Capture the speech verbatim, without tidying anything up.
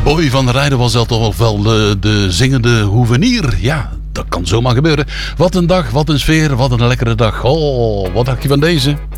Boy van Rijden was dat toch wel de, de zingende hoevenier. Ja, dat kan zomaar gebeuren. Wat een dag, wat een sfeer, wat een lekkere dag. Oh, wat dacht je van deze?